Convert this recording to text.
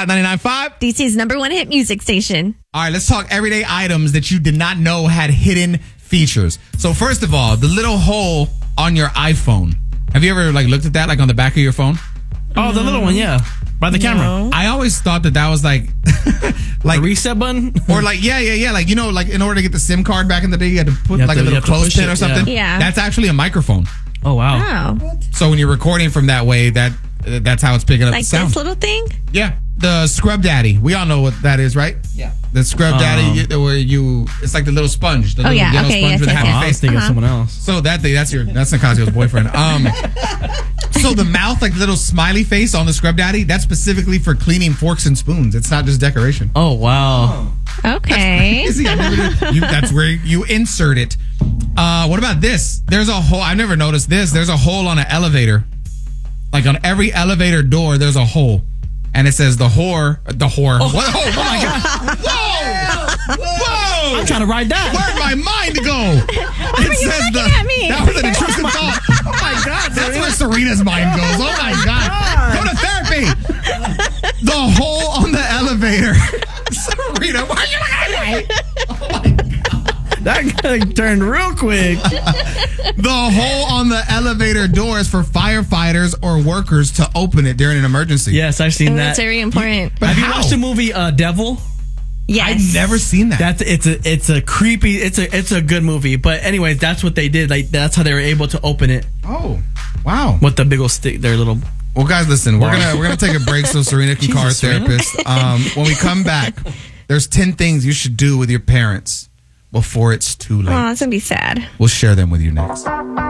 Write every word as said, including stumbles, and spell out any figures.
Hot ninety-nine point five. D C's number one hit music station. All right, let's talk everyday items that you did not know had hidden features. So first of all, the little hole on your iPhone. Have you ever like looked at that like on the back of your phone? Oh, the little one, yeah. By the camera. No. I always thought that that was like like A reset button? or like yeah, yeah, yeah, like you know like in order to get the SIM card back in the day you had to put You have like to- a you little have to push clothespin it, or something. yeah. Yeah. That's actually a microphone. Oh, wow. Oh. So when you're recording from that way, that uh, that's how it's picking up Like the sound. this little thing? Yeah, the Scrub Daddy. We all know what that is, right? Yeah. The Scrub Um, Daddy, you- where you, it's like the little sponge, the Oh, little yeah, yellow okay, sponge yes, with a yes, happy Oh, yes. I was face. thinking Uh-huh. of someone else. So that thing, that's your, that's Nicasio's boyfriend. Um, so the mouth, like the little smiley face on the Scrub Daddy, that's specifically for cleaning forks and spoons. It's not just decoration. Oh, wow. Okay. Crazy. I never knew- you, that's where you insert it. Uh, what about this? There's a hole. I've never noticed this. There's a hole on an elevator. Like on every elevator door, there's a hole. And it says the whore, the whore. Oh, what? Oh, oh my God. Whoa! Whoa! I'm trying to ride that. Where'd my mind go? It you says looking the, at me? that was an intrusive thought. Oh my God. That's where Serena's mind goes. Oh my God. Go to therapy. The hole on the elevator. Serena, why are you looking at me? Oh my God. That guy turned real quick. The hole on the elevator door is for firefighters or workers to open it during an emergency. Yes, I've seen And that. that's very important. But Have you how? watched the movie uh, Devil? Yes. I've never seen that. That's it's a it's a creepy it's a it's a good movie. But anyways, that's what they did. Like that's how they were able to open it Oh, wow. with the big old stick. Their little. Well, guys, listen. We're Wow. gonna we're gonna take a break so Serena can call her Jesus, Serena. therapist. Um, when we come back, there's ten things you should do with your parents before it's too late. Oh, it's going to be sad. We'll share them with you next.